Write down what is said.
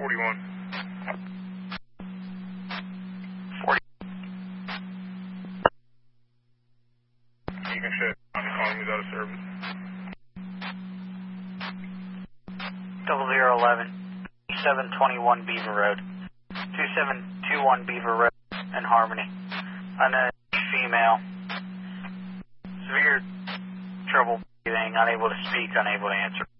41. 40. You can shut down calling me out of service. 0011, 2721 Beaver Road. 2721 Beaver Road in Harmony. Unknown female. Severe trouble breathing, unable to speak, unable to answer.